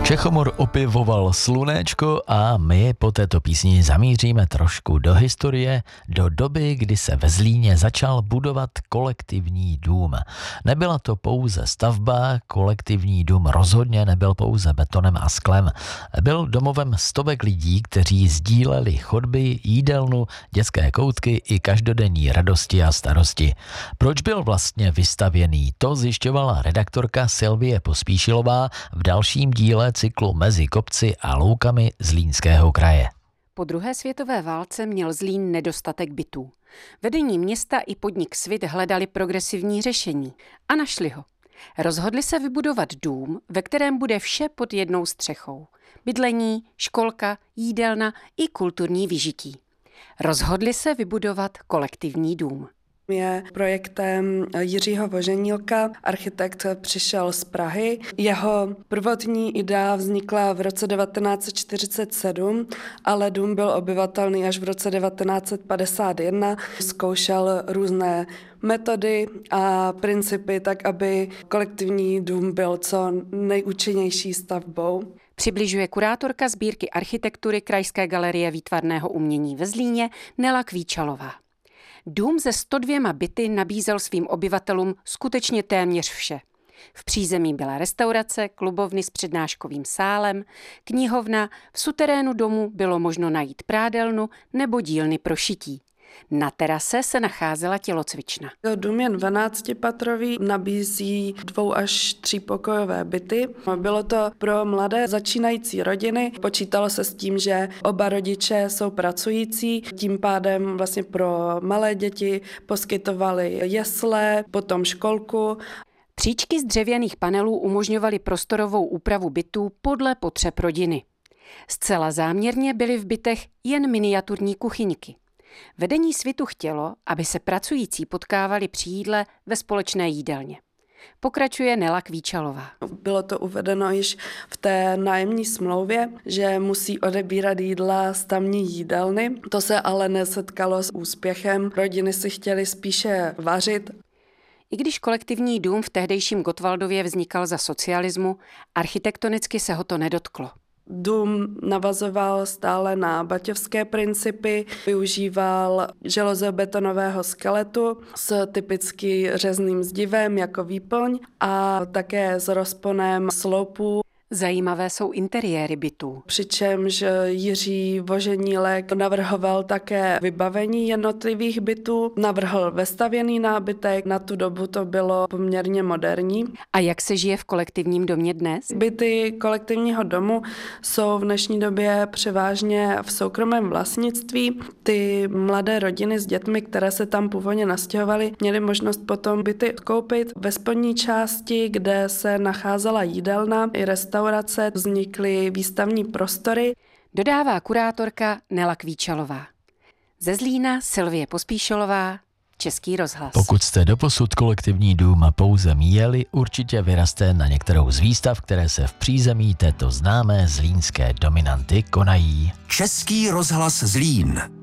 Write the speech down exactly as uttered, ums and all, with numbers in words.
Čechomor opěvoval slunéčko a my po této písni zamíříme trošku do historie, do doby, kdy se ve Zlíně začal budovat kolektivní dům. Nebyla to pouze stavba, kolektivní dům rozhodně nebyl pouze betonem a sklem. Byl domovem stovek lidí, kteří sdíleli chodby, jídelnu, dětské koutky i každodenní radosti a starosti. Proč byl vlastně vystavěný? To zjišťovala redaktorka Sylvie Pospíšilová v dalším díle cyklu Mezi kopci a loukami Zlínského kraje. Po druhé světové válce měl Zlín nedostatek bytů. Vedení města i podnik Svit hledali progresivní řešení a našli ho. Rozhodli se vybudovat dům, ve kterém bude vše pod jednou střechou. Bydlení, školka, jídelna i kulturní vyžití. Rozhodli se vybudovat kolektivní dům. Je projektem Jiřího Voženílka. Architekt přišel z Prahy. Jeho prvotní idea vznikla v roce devatenáct set čtyřicet sedm, ale dům byl obyvatelný až v roce devatenáct set padesát jedna. Zkoušel různé metody a principy tak, aby kolektivní dům byl co nejúčinnější stavbou. Přibližuje kurátorka sbírky architektury Krajské galerie výtvarného umění ve Zlíně Nela Kvíčalová. Dům se sto dvěma byty nabízel svým obyvatelům skutečně téměř vše. V přízemí byla restaurace, klubovny s přednáškovým sálem, knihovna, v suterénu domu bylo možno najít prádelnu nebo dílny pro šití. Na terase se nacházela tělocvična. Dům je dvanáctipatrový, nabízí dvou až třípokojové byty. Bylo to pro mladé začínající rodiny. Počítalo se s tím, že oba rodiče jsou pracující, tím pádem vlastně pro malé děti poskytovali jesle, potom školku. Příčky z dřevěných panelů umožňovaly prostorovou úpravu bytů podle potřeb rodiny. Zcela záměrně byly v bytech jen miniaturní kuchyňky. Vedení Svitu chtělo, aby se pracující potkávali při jídle ve společné jídelně. Pokračuje Nela Kvíčalová. Bylo to uvedeno již v té nájemní smlouvě, že musí odebírat jídla z tamní jídelny. To se ale nesetkalo s úspěchem. Rodiny si chtěly spíše vařit. I když kolektivní dům v tehdejším Gottwaldově vznikal za socialismu, architektonicky se ho to nedotklo. Dům navazoval stále na baťovské principy, využíval železobetonového skeletu s typicky řezným zdivem jako výplň a také s rozponem sloupů. Zajímavé jsou interiéry bytů. Přičemž Jiří Voženílek navrhoval také vybavení jednotlivých bytů, navrhl vestavěný nábytek, na tu dobu to bylo poměrně moderní. A jak se žije v kolektivním domě dnes? Byty kolektivního domu jsou v dnešní době převážně v soukromém vlastnictví. Ty mladé rodiny s dětmi, které se tam původně nastěhovaly, měly možnost potom byty koupit. Ve spodní části, kde se nacházela jídelna i restaurace, vznikly výstavní prostory. Dodává kurátorka Nela Kvíčalová. Ze Zlína Sylvie Pospíšilová, Český rozhlas. Pokud jste doposud kolektivní dům pouze míjeli, určitě vyraste na některou z výstav, které se v přízemí této známé zlínské dominanty konají. Český rozhlas Zlín.